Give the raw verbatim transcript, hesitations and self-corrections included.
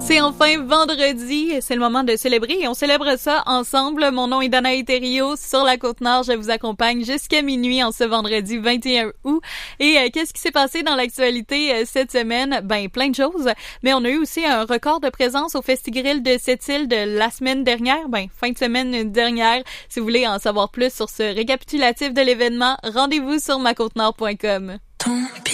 C'est enfin vendredi, c'est le moment de célébrer et on célèbre ça ensemble. Mon nom est Danae Thériault, sur la Côte-Nord, je vous accompagne jusqu'à minuit en ce vendredi vingt et un août. Et euh, qu'est-ce qui s'est passé dans l'actualité euh, cette semaine? Ben, plein de choses, mais on a eu aussi un record de présence au Festigrill de Sept-Îles de la semaine dernière, ben, fin de semaine dernière. Si vous voulez en savoir plus sur ce récapitulatif de l'événement, rendez-vous sur ma côte nord point com. Tant pis.